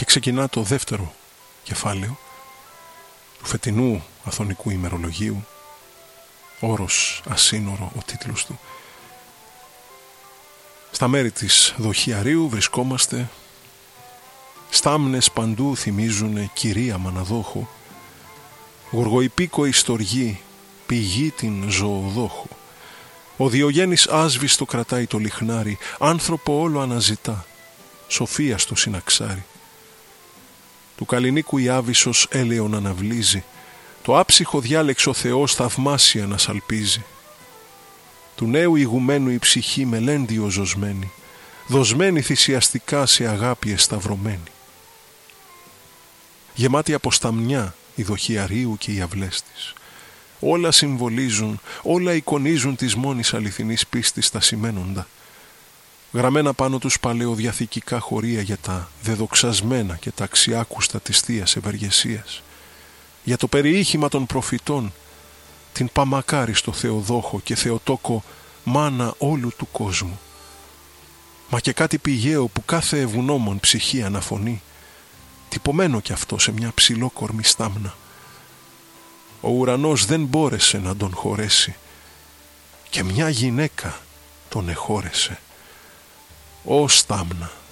Και ξεκινά το δεύτερο κεφάλαιο του φετινού αθωνικού ημερολογίου. Όρος ασύνορο ο τίτλος του. Στα μέρη της Δοχιαρίου βρισκόμαστε. Στάμνες παντού θυμίζουνε κυρία Μαναδόχο. Γοργοϊπίκοη στοργή, πηγή την ζωοδόχο. Ο Διογέννης άσβηστο κρατάει το λιχνάρι, άνθρωπο όλο αναζητά, σοφία στο συναξάρι. Του Καλλινίκου η Άβυσσος έλεον αναβλύζει, το άψυχο διάλεξ ο Θεός θαυμάσια να σαλπίζει. Του νέου ηγουμένου η ψυχή μελέντιο ζωσμένη, δοσμένη θυσιαστικά σε αγάπη εσταυρωμένη. Γεμάτη από σταμνιά η Δοχιαρίου και οι αυλές της. Όλα συμβολίζουν, όλα εικονίζουν της μόνης αληθινής πίστης τα σημαίνοντα. Γραμμένα πάνω τους παλαιοδιαθηκικά χωρία για τα δεδοξασμένα και τα αξιάκουστα της Θείας Ευεργεσίας. Για το περιείχημα των προφητών, την παμακάριστο Θεοδόχο και Θεοτόκο μάνα όλου του κόσμου. Μα και κάτι πηγαίο που κάθε ευγνώμων ψυχή αναφωνεί, τυπωμένο κι αυτό σε μια ψηλόκορμη στάμνα. Ο ουρανός δεν μπόρεσε να τον χωρέσει και μια γυναίκα τον εχώρεσε. Ω στάμνα!